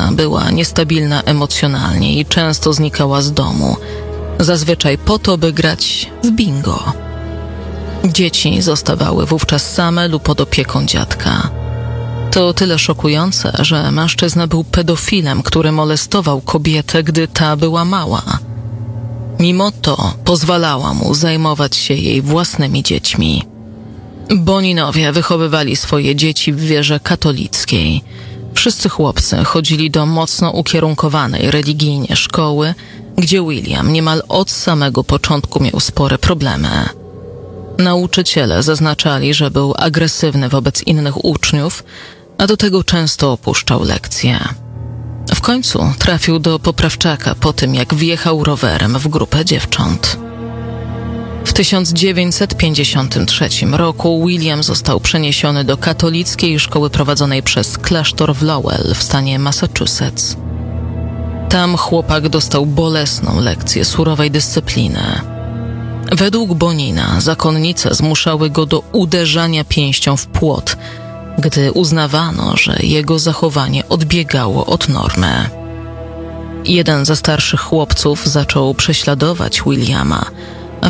była niestabilna emocjonalnie i często znikała z domu, zazwyczaj po to, by grać w bingo. Dzieci zostawały wówczas same lub pod opieką dziadka. To tyle szokujące, że mężczyzna był pedofilem, który molestował kobietę, gdy ta była mała. Mimo to pozwalała mu zajmować się jej własnymi dziećmi. Boninowie wychowywali swoje dzieci w wierze katolickiej. Wszyscy chłopcy chodzili do mocno ukierunkowanej religijnie szkoły, gdzie William niemal od samego początku miał spore problemy. Nauczyciele zaznaczali, że był agresywny wobec innych uczniów, a do tego często opuszczał lekcje. W końcu trafił do poprawczaka po tym, jak wjechał rowerem w grupę dziewcząt. W 1953 roku William został przeniesiony do katolickiej szkoły prowadzonej przez klasztor w Lowell w stanie Massachusetts. Tam chłopak dostał bolesną lekcję surowej dyscypliny. Według Bonina zakonnice zmuszały go do uderzania pięścią w płot, gdy uznawano, że jego zachowanie odbiegało od normy. Jeden ze starszych chłopców zaczął prześladować Williama, a w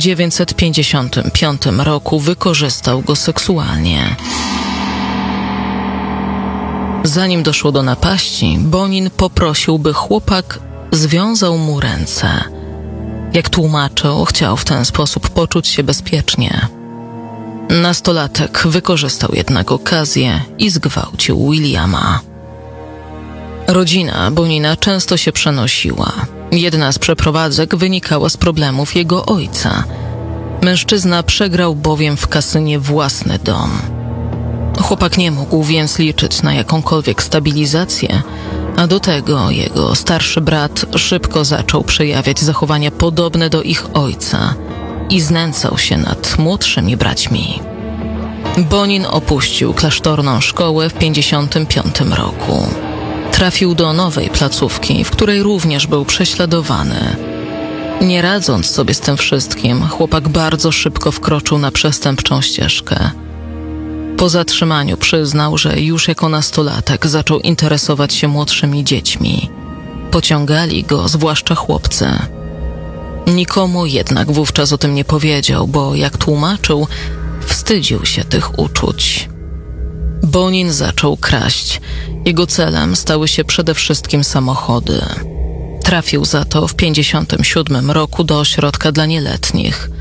1955 roku wykorzystał go seksualnie. Zanim doszło do napaści, Bonin poprosił, by chłopak związał mu ręce. Jak tłumaczył, chciał w ten sposób poczuć się bezpiecznie. Nastolatek wykorzystał jednak okazję i zgwałcił Williama. Rodzina Bonina często się przenosiła. Jedna z przeprowadzek wynikała z problemów jego ojca. Mężczyzna przegrał bowiem w kasynie własny dom. Chłopak nie mógł więc liczyć na jakąkolwiek stabilizację, a do tego jego starszy brat szybko zaczął przejawiać zachowania podobne do ich ojca i znęcał się nad młodszymi braćmi. Bonin opuścił klasztorną szkołę w 1955 roku. Trafił do nowej placówki, w której również był prześladowany. Nie radząc sobie z tym wszystkim, chłopak bardzo szybko wkroczył na przestępczą ścieżkę. Po zatrzymaniu przyznał, że już jako nastolatek zaczął interesować się młodszymi dziećmi. Pociągali go zwłaszcza chłopcy. Nikomu jednak wówczas o tym nie powiedział, bo jak tłumaczył, wstydził się tych uczuć. Bonin zaczął kraść. Jego celem stały się przede wszystkim samochody. Trafił za to w 1957 roku do ośrodka dla nieletnich.